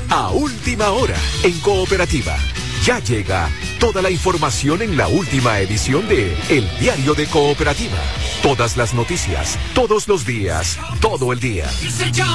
a última hora en Cooperativa. Ya llega toda la información en la última edición de El Diario de Cooperativa. Todas las noticias, todos los días, todo el día.